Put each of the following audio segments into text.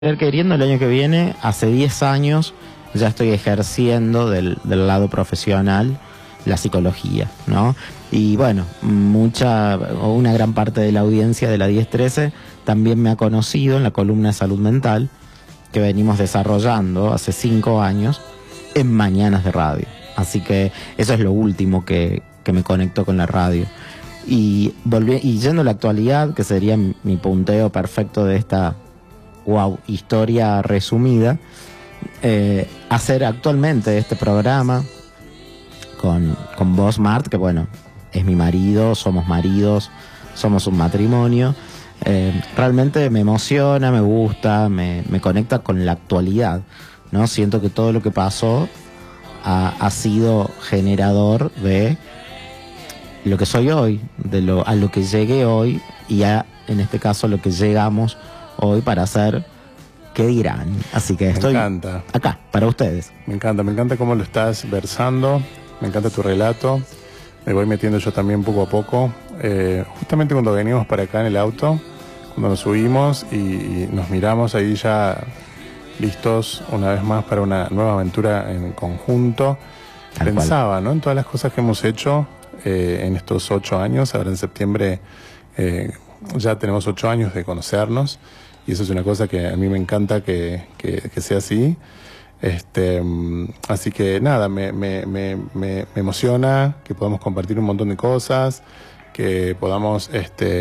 Queriendo el año que viene, hace 10 años ya estoy ejerciendo del lado profesional la psicología, ¿no? Y bueno, una gran parte de la audiencia de la 1013 también me ha conocido en la columna de salud mental que venimos desarrollando hace 5 años en Mañanas de Radio. Así que eso es lo último que me conectó con la radio. Y yendo a la actualidad, que sería mi punteo perfecto de esta historia resumida, hacer actualmente este programa con vos, Mart, que bueno, es mi marido, somos maridos, somos un matrimonio. Realmente me emociona, me gusta, me conecta con la actualidad, ¿no? Siento que todo lo que pasó ha sido generador de lo que soy hoy, a lo que llegué hoy y en este caso lo que llegamos hoy para hacer ¿qué dirán? Así que estoy acá para ustedes. Me encanta cómo lo estás versando, me encanta tu relato, me voy metiendo yo también poco a poco. Justamente cuando venimos para acá en el auto, cuando nos subimos y nos miramos ahí ya listos una vez más para una nueva aventura en conjunto, pensaba, ¿no?, en todas las cosas que hemos hecho en estos 8 años. Ahora en septiembre ya tenemos 8 años de conocernos. Y eso es una cosa que a mí me encanta que sea así. Así que nada, me emociona que podamos compartir un montón de cosas, que podamos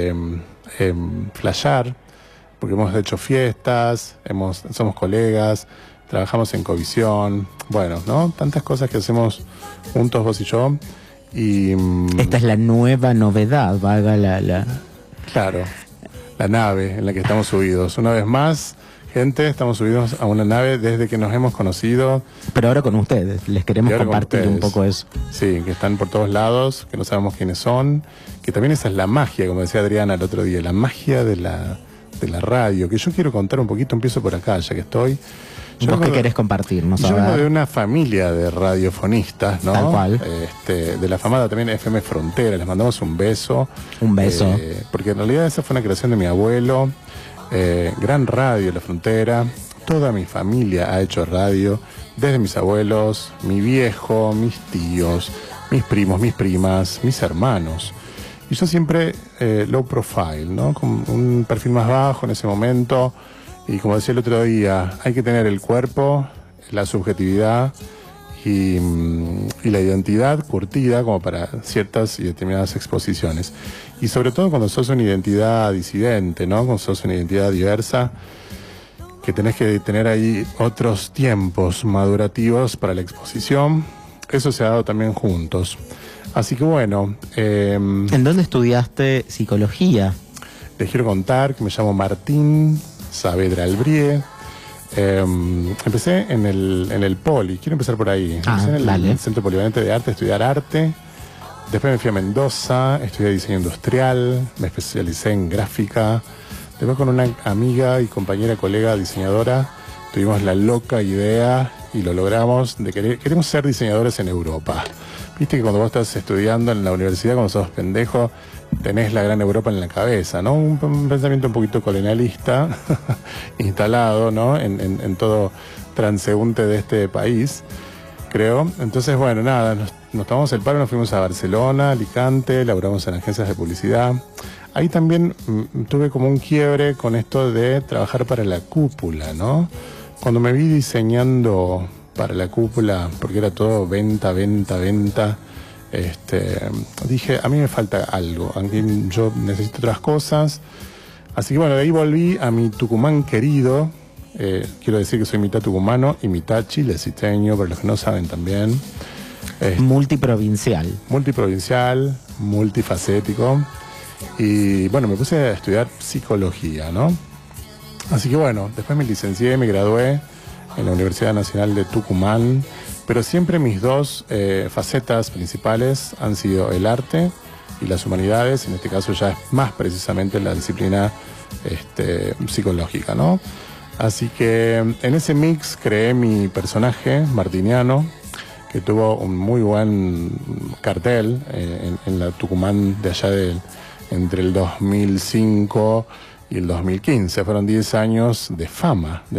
flashear, porque hemos hecho fiestas, somos colegas, trabajamos en Covisión, bueno, ¿no? Tantas cosas que hacemos juntos vos y yo. Y esta es la nueva novedad, valga la... Claro. La nave en la que estamos subidos. Una vez más, gente, estamos subidos a una nave desde que nos hemos conocido. Pero ahora con ustedes, les queremos compartir un poco eso. Sí, que están por todos lados, que no sabemos quiénes son, que también esa es la magia, como decía Adriana el otro día, la magia de la radio, que yo quiero contar un poquito, empiezo por acá, ya que estoy. ¿Vos qué querés compartirnos? Yo vengo de una familia de radiofonistas, ¿no? Tal cual. De la famada también FM Frontera, les mandamos un beso. Un beso. Porque en realidad esa fue una creación de mi abuelo. Gran radio, La Frontera. Toda mi familia ha hecho radio, desde mis abuelos, mi viejo, mis tíos, mis primos, mis primas, mis hermanos. Y yo siempre low profile, ¿no? Con un perfil más bajo en ese momento. Y como decía el otro día, hay que tener el cuerpo, la subjetividad y la identidad curtida como para ciertas y determinadas exposiciones. Y sobre todo cuando sos una identidad disidente, ¿no? Cuando sos una identidad diversa, que tenés que tener ahí otros tiempos madurativos para la exposición. Eso se ha dado también juntos. Así que bueno... ¿En dónde estudiaste psicología? Les quiero contar que me llamo Martín Saavedra Albrie. Empecé en el Poli, quiero empezar por ahí. Empecé en el Centro Polivalente de Arte a estudiar arte. Después me fui a Mendoza, estudié diseño industrial, me especialicé en gráfica. Después con una amiga y compañera, colega diseñadora, tuvimos la loca idea y lo logramos de queremos ser diseñadores en Europa. Viste que cuando vos estás estudiando en la universidad, cuando sos pendejo, tenés la gran Europa en la cabeza, ¿no? Un pensamiento un poquito colonialista instalado, ¿no? En todo transeúnte de este país, creo. Entonces, bueno, nada, nos tomamos el palo, nos fuimos a Barcelona, Alicante, laburamos en agencias de publicidad. Ahí también tuve como un quiebre con esto de trabajar para la cúpula, ¿no? Cuando me vi diseñando para la cúpula, porque era todo venta, dije, a mí me falta algo, aquí yo necesito otras cosas. Así que bueno, de ahí volví a mi Tucumán querido. Quiero decir que soy mitad tucumano y mitad chileciteño, para los que no saben también. Multiprovincial, multifacético. Y bueno, me puse a estudiar psicología, ¿no? Así que bueno, después me licencié, me gradué en la Universidad Nacional de Tucumán, pero siempre mis dos facetas principales han sido el arte y las humanidades. En este caso ya es más precisamente la disciplina psicológica, ¿no? Así que en ese mix creé mi personaje martiniano, que tuvo un muy buen cartel en la Tucumán de allá entre el 2005 y el 2015. Fueron 10 años de fama.